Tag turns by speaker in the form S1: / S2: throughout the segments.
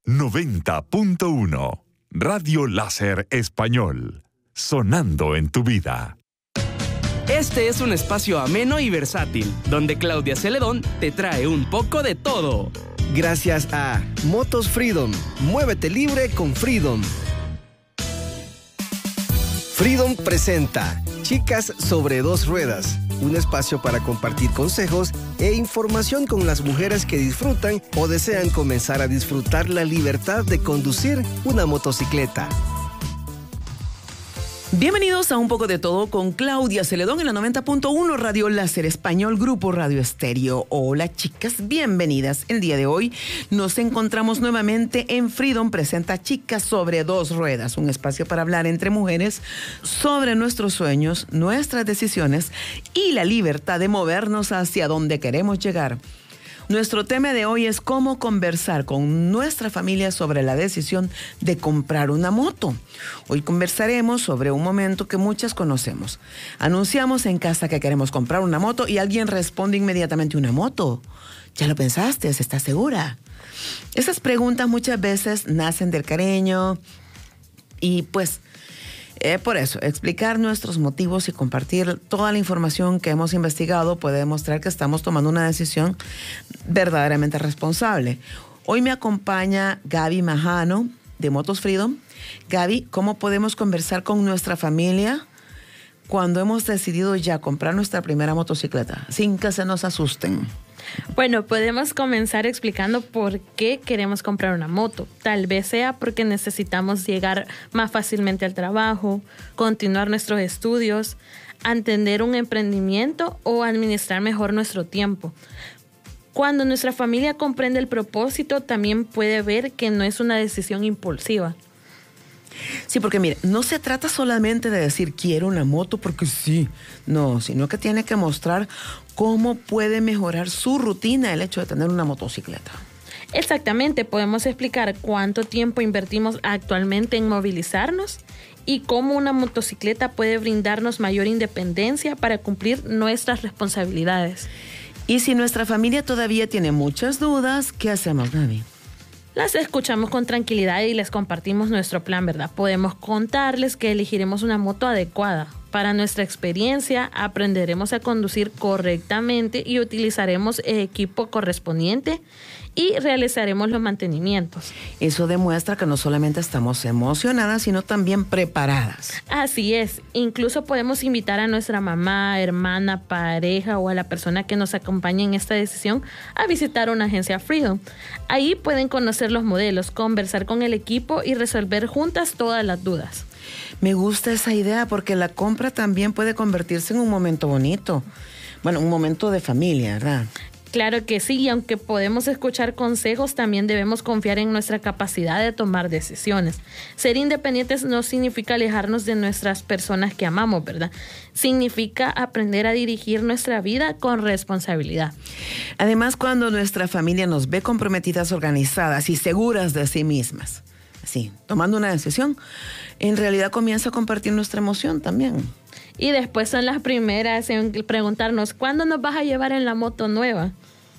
S1: 90.1 Radio Láser Español, sonando en tu vida.
S2: Este es un espacio ameno y versátil, donde Claudia Celedón te trae un poco de todo.
S3: Gracias a Motos Freedom. Muévete libre con Freedom. Freedom presenta Chicas sobre dos ruedas, un espacio para compartir consejos e información con las mujeres que disfrutan o desean comenzar a disfrutar la libertad de conducir una motocicleta.
S4: Bienvenidos a Un Poco de Todo con Claudia Celedón en la 90.1 Radio Láser Español, Grupo Radio Estéreo. Hola chicas, bienvenidas. El día de hoy nos encontramos nuevamente en Freedom presenta Chicas sobre dos ruedas, un espacio para hablar entre mujeres sobre nuestros sueños, nuestras decisiones y la libertad de movernos hacia donde queremos llegar. Nuestro tema de hoy es cómo conversar con nuestra familia sobre la decisión de comprar una moto. Hoy conversaremos sobre un momento que muchas conocemos. Anunciamos en casa que queremos comprar una moto y alguien responde inmediatamente: ¿una moto? ¿Ya lo pensaste? ¿Estás segura? Esas preguntas muchas veces nacen del cariño y pues... por eso, explicar nuestros motivos y compartir toda la información que hemos investigado puede demostrar que estamos tomando una decisión verdaderamente responsable. Hoy me acompaña Gaby Majano de Motos Freedom. Gaby, ¿cómo podemos conversar con nuestra familia cuando hemos decidido ya comprar nuestra primera motocicleta, sin que se nos asusten?
S5: Bueno, podemos comenzar explicando por qué queremos comprar una moto. Tal vez sea porque necesitamos llegar más fácilmente al trabajo, continuar nuestros estudios, atender un emprendimiento o administrar mejor nuestro tiempo. Cuando nuestra familia comprende el propósito, también puede ver que no es una decisión impulsiva.
S4: Sí, porque mire, no se trata solamente de decir quiero una moto porque sí, no, sino que tiene que mostrar cómo puede mejorar su rutina el hecho de tener una motocicleta.
S5: Exactamente, podemos explicar cuánto tiempo invertimos actualmente en movilizarnos y cómo una motocicleta puede brindarnos mayor independencia para cumplir nuestras responsabilidades.
S4: Y si nuestra familia todavía tiene muchas dudas, ¿qué hacemos, Gaby?
S5: Las escuchamos con tranquilidad y les compartimos nuestro plan, ¿verdad? Podemos contarles que elegiremos una moto adecuada. Para nuestra experiencia, aprenderemos a conducir correctamente y utilizaremos el equipo correspondiente y realizaremos los mantenimientos.
S4: Eso demuestra que no solamente estamos emocionadas, sino también preparadas.
S5: Así es. Incluso podemos invitar a nuestra mamá, hermana, pareja o a la persona que nos acompañe en esta decisión a visitar una agencia Freedom. Ahí pueden conocer los modelos, conversar con el equipo y resolver juntas todas las dudas.
S4: Me gusta esa idea porque la compra también puede convertirse en un momento bonito. Bueno, un momento de familia, ¿verdad?
S5: Claro que sí, y aunque podemos escuchar consejos, también debemos confiar en nuestra capacidad de tomar decisiones. Ser independientes no significa alejarnos de nuestras personas que amamos, ¿verdad? Significa aprender a dirigir nuestra vida con responsabilidad.
S4: Además, cuando nuestra familia nos ve comprometidas, organizadas y seguras de sí mismas, así, tomando una decisión, en realidad comienza a compartir nuestra emoción también.
S5: Y después son las primeras en preguntarnos, ¿cuándo nos vas a llevar en la moto nueva?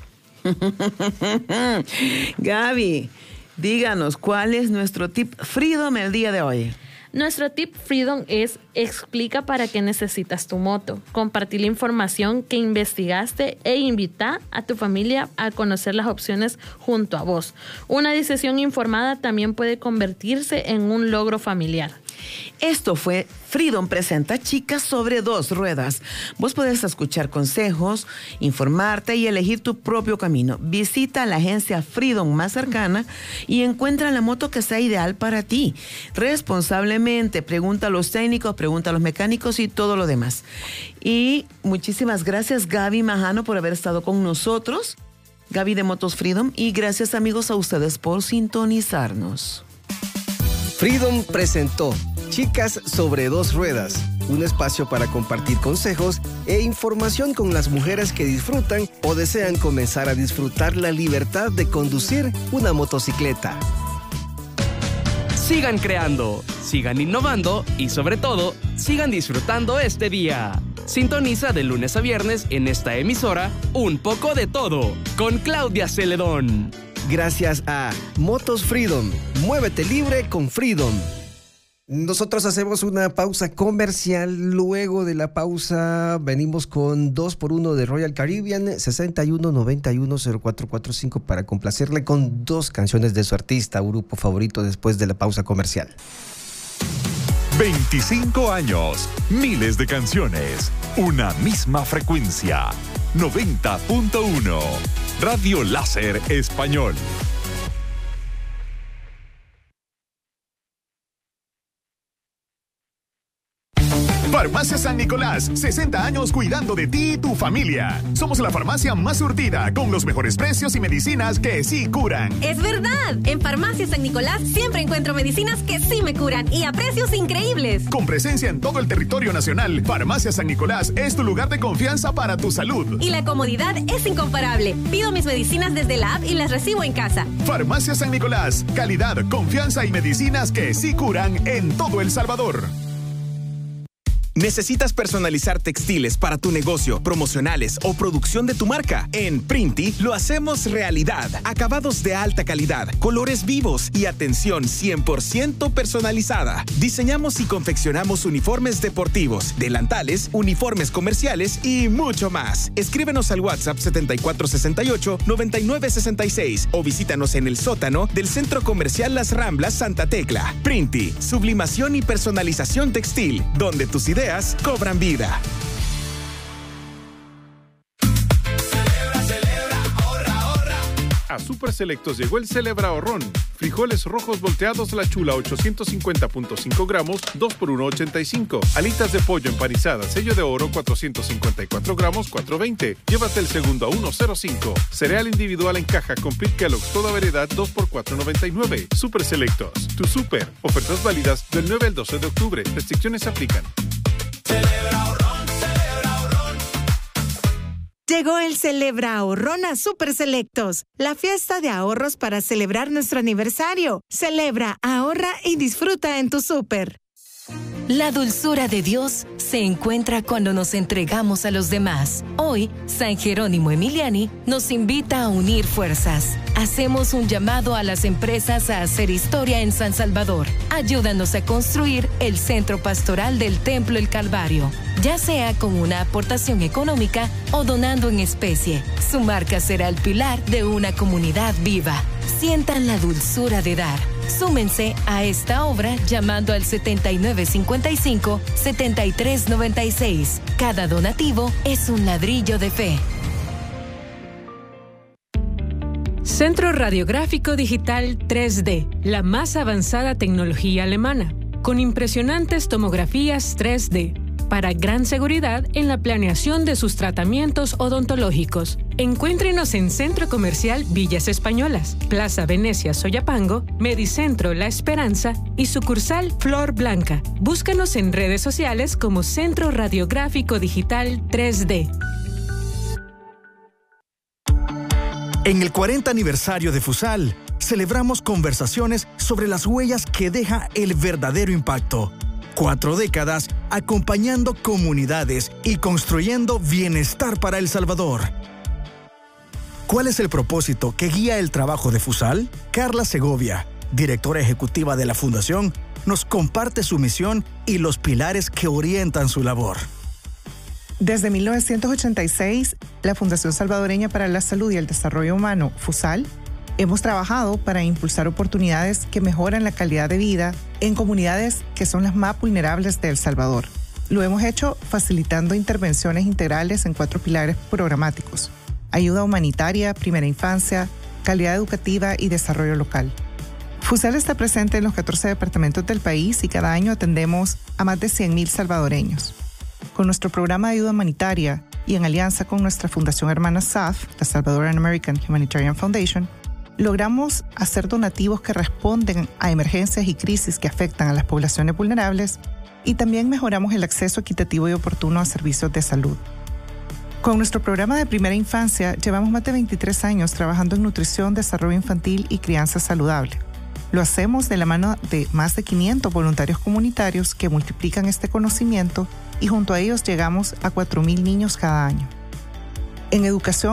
S4: Gaby, díganos, ¿cuál es nuestro tip Freedom el día de hoy?
S5: Nuestro tip Freedom es: explica para qué necesitas tu moto, compartir la información que investigaste e invita a tu familia a conocer las opciones junto a vos. Una decisión informada también puede convertirse en un logro familiar.
S4: Esto fue Freedom presenta Chicas sobre dos ruedas. Vos podés escuchar consejos, informarte y elegir tu propio camino. Visita la agencia Freedom más cercana y encuentra la moto que sea ideal para ti. Responsablemente, pregunta a los técnicos, pregunta a los mecánicos y todo lo demás. Y muchísimas gracias, Gaby Majano, por haber estado con nosotros. Gaby de Motos Freedom, y gracias, amigos, a ustedes por sintonizarnos.
S3: Freedom presentó Chicas sobre dos ruedas, un espacio para compartir consejos e información con las mujeres que disfrutan o desean comenzar a disfrutar la libertad de conducir una motocicleta.
S2: Sigan creando, sigan innovando y sobre todo, sigan disfrutando este día. Sintoniza de lunes a viernes en esta emisora Un Poco de Todo con Claudia Celedón.
S3: gracias a Motos Freedom. Muévete libre con Freedom. Nosotros hacemos una pausa comercial. Luego de la pausa venimos con 2x1 de Royal Caribbean, 61910445 para complacerle con 2 canciones de su artista, grupo favorito, después de la pausa comercial.
S1: 25 años, miles de canciones, una misma frecuencia. 90.1 Radio Láser Español.
S6: Farmacia San Nicolás, 60 años cuidando de ti y tu familia. Somos la farmacia más surtida, con los mejores precios y medicinas que sí curan.
S7: ¡Es verdad! En Farmacia San Nicolás siempre encuentro medicinas que sí me curan y a precios increíbles.
S6: Con presencia en todo el territorio nacional, Farmacia San Nicolás es tu lugar de confianza para tu salud.
S7: Y la comodidad es incomparable. Pido mis medicinas desde la app y las recibo en casa.
S6: Farmacia San Nicolás, calidad, confianza y medicinas que sí curan en todo El Salvador.
S8: ¿Necesitas personalizar textiles para tu negocio, promocionales o producción de tu marca? En Printi lo hacemos realidad. Acabados de alta calidad, colores vivos y atención 100% personalizada. Diseñamos y confeccionamos uniformes deportivos, delantales, uniformes comerciales y mucho más. Escríbenos al WhatsApp 7468-9966 o visítanos en el sótano del Centro Comercial Las Ramblas Santa Tecla. Printi, sublimación y personalización textil, donde tus ideas cobran vida.
S9: A Super Selectos llegó el Celebra Ahorrón. Frijoles rojos volteados La Chula 850.5 gramos, 2x1.85. Alitas de pollo empanizadas sello de oro 454 gramos, 4.20. Llévate el segundo a 1.05. Cereal individual en caja con Pit Kellogg's toda variedad 2x4.99. Super Selectos, tu super. Ofertas válidas del 9 al 12 de octubre. Restricciones aplican.
S10: Celebra Ahorrón, Celebra Ahorrón. Llegó el Celebra Ahorrón a Super Selectos, la fiesta de ahorros para celebrar nuestro aniversario. Celebra, ahorra y disfruta en tu súper.
S11: La dulzura de Dios se encuentra cuando nos entregamos a los demás. Hoy, San Jerónimo Emiliani nos invita a unir fuerzas. Hacemos un llamado a las empresas a hacer historia en San Salvador. Ayúdanos a construir el centro pastoral del Templo El Calvario, ya sea con una aportación económica o donando en especie. Su marca será el pilar de una comunidad viva. Sientan la dulzura de dar. Súmense a esta obra llamando al 7955-7396. Cada donativo es un ladrillo de fe.
S12: Centro Radiográfico Digital 3D, la más avanzada tecnología alemana, con impresionantes tomografías 3D, para gran seguridad en la planeación de sus tratamientos odontológicos. Encuéntrenos en Centro Comercial Villas Españolas, Plaza Venecia Soyapango, Medicentro La Esperanza y sucursal Flor Blanca. Búscanos en redes sociales como Centro Radiográfico Digital 3D.
S13: En el 40 aniversario de Fusal, celebramos conversaciones sobre las huellas que deja el verdadero impacto. 4 décadas acompañando comunidades y construyendo bienestar para El Salvador. ¿Cuál es el propósito que guía el trabajo de Fusal? Carla Segovia, directora ejecutiva de la Fundación, nos comparte su misión y los pilares que orientan su labor.
S14: Desde 1986, la Fundación Salvadoreña para la Salud y el Desarrollo Humano, FUSAL, hemos trabajado para impulsar oportunidades que mejoran la calidad de vida en comunidades que son las más vulnerables de El Salvador. Lo hemos hecho facilitando intervenciones integrales en 4 pilares programáticos: ayuda humanitaria, primera infancia, calidad educativa y desarrollo local. FUSAL está presente en los 14 departamentos del país y cada año atendemos a más de 100,000 salvadoreños. Con nuestro programa de ayuda humanitaria y en alianza con nuestra Fundación Hermana SAF, la Salvadoran American Humanitarian Foundation, logramos hacer donativos que responden a emergencias y crisis que afectan a las poblaciones vulnerables y también mejoramos el acceso equitativo y oportuno a servicios de salud. Con nuestro programa de primera infancia llevamos más de 23 años trabajando en nutrición, desarrollo infantil y crianza saludable. Lo hacemos de la mano de más de 500 voluntarios comunitarios que multiplican este conocimiento y junto a ellos llegamos a 4,000 niños cada año. En educación,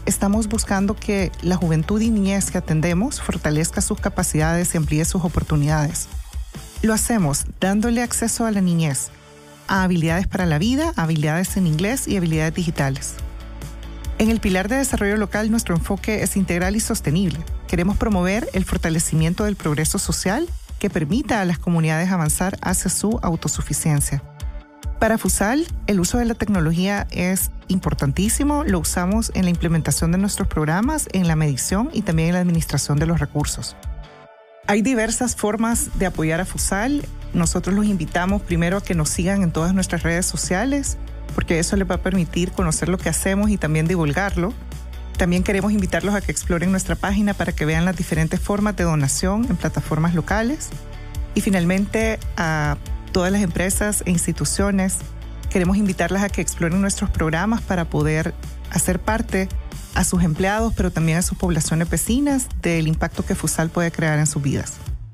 S14: estamos buscando que la juventud y niñez que atendemos fortalezca sus capacidades y amplíe sus oportunidades. Lo hacemos dándole acceso a la niñez a habilidades para la vida, habilidades en inglés y habilidades digitales. En el pilar de desarrollo local, nuestro enfoque es integral y sostenible. Queremos promover el fortalecimiento del progreso social que permita a las comunidades avanzar hacia su autosuficiencia. Para FUSAL, el uso de la tecnología es importantísimo. Lo usamos en la implementación de nuestros programas, en la medición y también en la administración de los recursos. Hay diversas formas de apoyar a FUSAL. Nosotros los invitamos primero a que nos sigan en todas nuestras redes sociales, porque eso les va a permitir conocer lo que hacemos y también divulgarlo. También queremos invitarlos a que exploren nuestra página para que vean las diferentes formas de donación en plataformas locales. Y finalmente, a todas las empresas e instituciones, queremos invitarlas a que exploren nuestros programas para poder hacer parte a sus empleados, pero también a sus poblaciones vecinas, del impacto que FUSAL puede crear en sus vidas.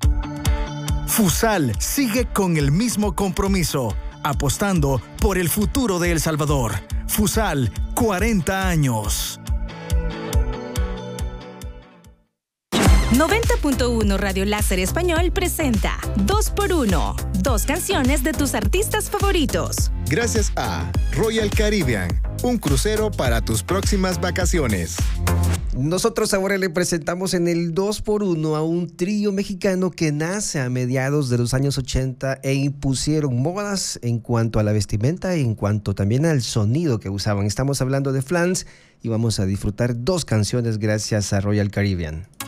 S13: FUSAL sigue con el mismo compromiso, apostando por el futuro de El Salvador. FUSAL, 40 años.
S15: 90.1 Radio Láser Español presenta 2x1, 2 canciones de tus artistas favoritos.
S16: Gracias a Royal Caribbean, un crucero para tus próximas vacaciones.
S3: Nosotros ahora le presentamos en el 2x1 a un trío mexicano que nace a mediados de los años 80 e impusieron modas en cuanto a la vestimenta y en cuanto también al sonido que usaban. Estamos hablando de Flans y vamos a disfrutar 2 canciones gracias a Royal Caribbean.